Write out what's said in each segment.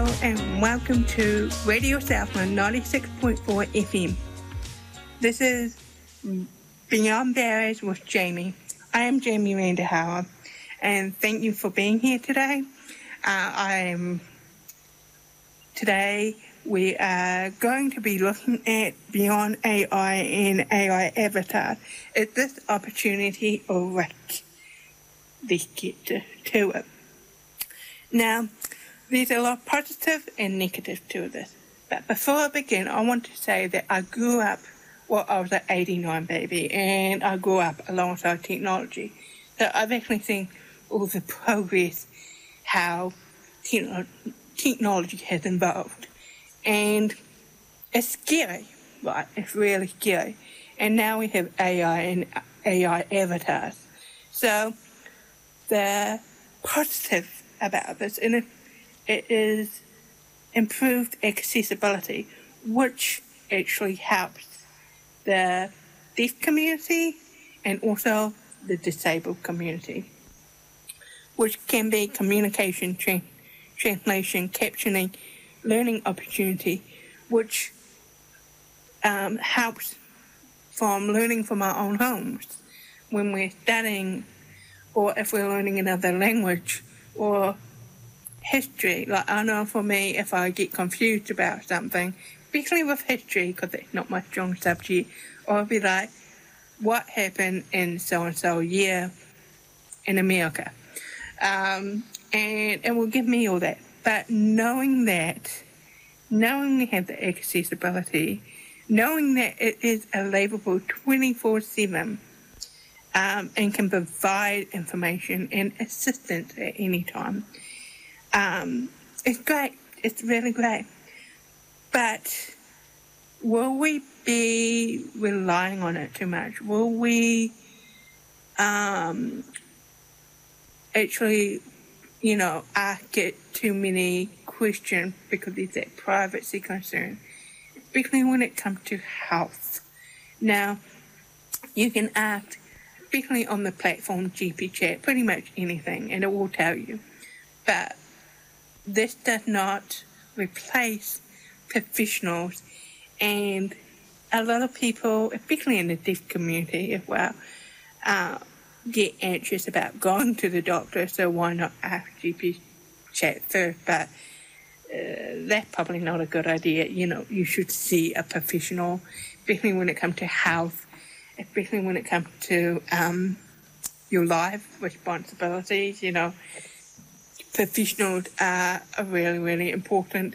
and welcome to Radio Southland 96.4 FM. This is Beyond Barriers with Jamie. I am Jamie Vanderhauer, and thank you for being here today. Today we are going to be looking at Beyond AI and AI Avatar. Is this opportunity or risk? Let's get to it. Now, there's a lot of positive and negative to this. But before I begin, I want to say that I grew up, I was an 89 baby, and I grew up alongside technology. So I've actually seen all the progress, how technology has evolved. And it's scary, right? It's really scary. And now we have AI and AI avatars. So the positive about this, and it is improved accessibility, which actually helps the deaf community and also the disabled community, which can be communication, translation, captioning, learning opportunity, which helps from learning from our own homes when we're studying, or if we're learning another language or history. Like, I know for me, if I get confused about something, especially with history, because it's not my strong subject, I'll be like, what happened in so-and-so year in America? And it will give me all that. But knowing we have the accessibility, knowing that it is available 24/7, and can provide information and assistance at any time, it's great. It's really great. But will we be relying on it too much? Will we actually, ask it too many questions because there's that privacy concern, especially when it comes to health? Now, you can ask, especially on the platform GP Chat, pretty much anything, and it will tell you. But this does not replace professionals, and a lot of people, especially in the deaf community as well, get anxious about going to the doctor, so why not ask GP Chat first? But that's probably not a good idea. You should see a professional, especially when it comes to health, especially when it comes to your life responsibilities. Professionals are really, really important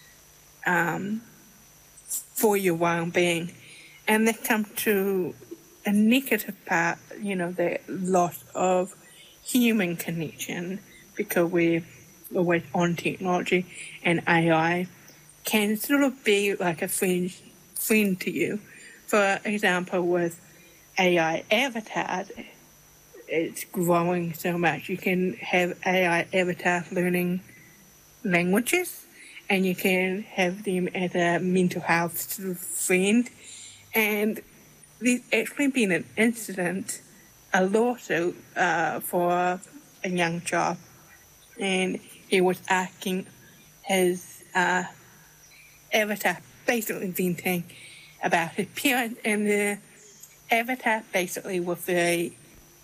for your well-being. And that comes to a negative part, the loss of human connection, because we're always on technology, and AI can sort of be like a friend to you. For example, with AI avatars, it's growing so much. You can have AI avatars learning languages, and you can have them as a mental health sort of friend. And there's actually been an incident, a lawsuit for a young child, and he was asking his avatar, basically venting about his parents, and the avatar basically was very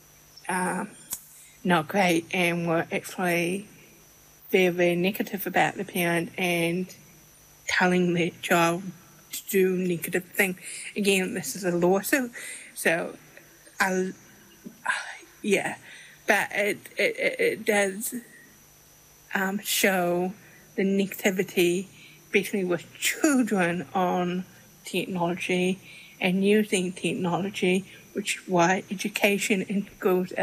not great, and were actually very, very negative about the parent and telling the child to do negative things. Again, this is a lawsuit, so but it does show the negativity, especially with children, on technology and using technology, which is why education in schools